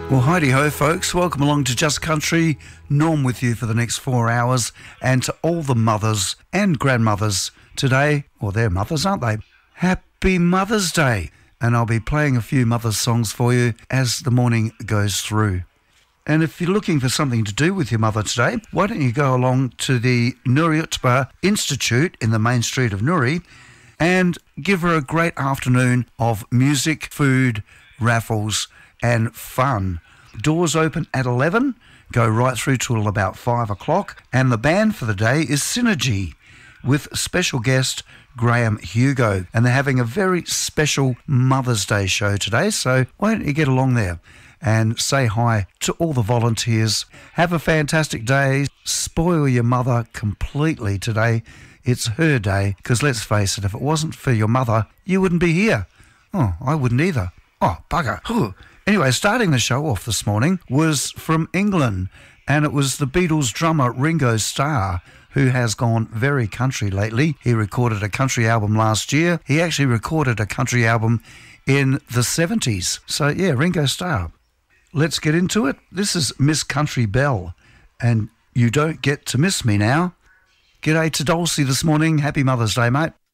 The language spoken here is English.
Well, heidi-ho, folks. Welcome along to Just Country. Norm with you for the next 4 hours. And to all the mothers and grandmothers today, or they're mothers, aren't they? Happy Mother's Day. And I'll be playing a few mother's songs for you as the morning goes through. And if you're looking for something to do with your mother today, why don't you go along to the Nuriutpa Institute in the main street of Nuri and give her a great afternoon of music, food, raffles and fun. Doors open at 11, go right through till about 5 o'clock, and the band for the day is Synergy with special guest Graham Hugo, and they're having a very special Mother's Day show today, so why don't you get along there and say hi to all the volunteers. Have a fantastic day. Spoil your mother completely today. It's her day, because let's face it, if it wasn't for your mother, you wouldn't be here. Oh, I wouldn't either. Oh, bugger. Ooh. Anyway, starting the show off this morning was from England, and it was the Beatles drummer Ringo Starr, who has gone very country lately. He recorded a country album last year. He actually recorded a country album in the 70s. So, yeah, Ringo Starr. Let's get into it. This is Miss Country Belle, and You Don't Get to Miss Me Now. G'day to Dulcie this morning. Happy Mother's Day, mate.